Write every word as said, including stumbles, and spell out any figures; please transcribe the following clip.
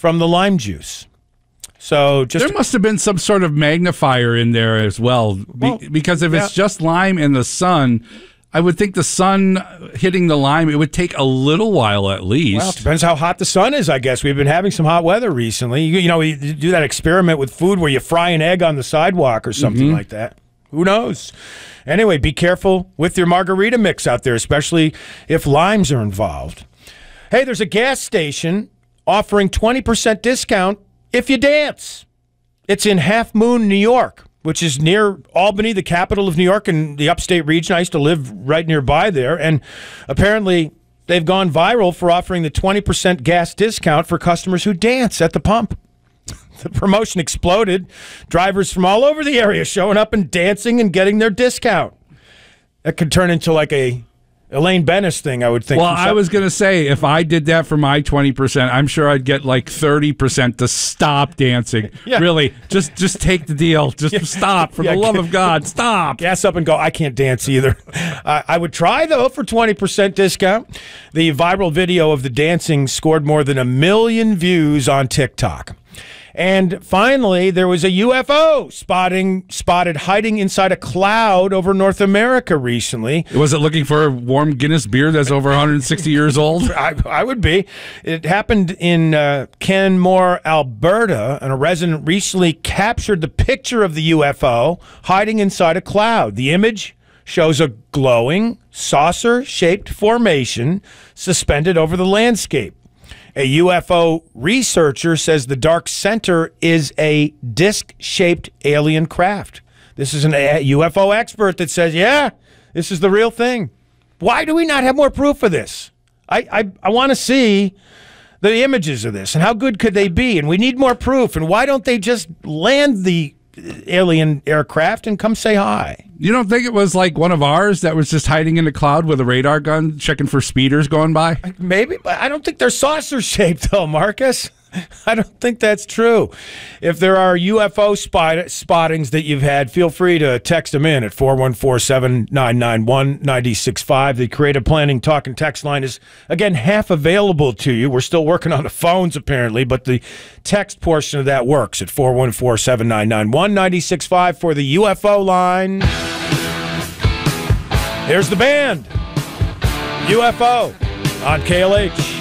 from the lime juice. So just there must have been some sort of magnifier in there as well, be, well because if yeah. it's just lime in the sun, I would think the sun hitting the lime, it would take a little while at least. Well, it depends how hot the sun is, I guess. We've been having some hot weather recently. You, you know, you do that experiment with food where you fry an egg on the sidewalk or something mm-hmm. like that. Who knows? Anyway, be careful with your margarita mix out there, especially if limes are involved. Hey, there's a gas station offering twenty percent discount if you dance. It's in Half Moon, New York, which is near Albany, the capital of New York, in the upstate region. I used to live right nearby there, and apparently they've gone viral for offering the twenty percent gas discount for customers who dance at the pump. The promotion exploded. Drivers from all over the area showing up and dancing and getting their discount. That could turn into like a Elaine Bennis thing, I would think. Well, I was going to say, if I did that for my twenty percent, I'm sure I'd get like thirty percent to stop dancing. Yeah. Really, just just take the deal. Just yeah. stop, for yeah. the love of God, stop. Gas up and go, I can't dance either. uh, I would try, though, for twenty percent discount. The viral video of the dancing scored more than a million views on TikTok. And finally, there was a U F O spotting spotted hiding inside a cloud over North America recently. Was it looking for a warm Guinness beer that's over one hundred sixty years old? I, I would be. It happened in uh, Canmore, Alberta, and a resident recently captured the picture of the U F O hiding inside a cloud. The image shows a glowing, saucer-shaped formation suspended over the landscape. A U F O researcher says the dark center is a disc-shaped alien craft. This is an a U F O expert that says, yeah, this is the real thing. Why do we not have more proof of this? I, I, I want to see the images of this, and how good could they be? And we need more proof. And why don't they just land the alien aircraft and come say hi? You don't think it was like one of ours that was just hiding in the cloud with a radar gun checking for speeders going by? Maybe, but I don't think they're saucer-shaped, though, Marcus. I don't think that's true. If there are U F O spot spottings that you've had, feel free to text them in at four one four, seven nine nine one, nine six five. The Creative Planning Talk and Text line is, again, half available to you. We're still working on the phones, apparently, but the text portion of that works at four one four, seven nine nine one, nine six five for the U F O line. Here's the band, U F O, on K L H.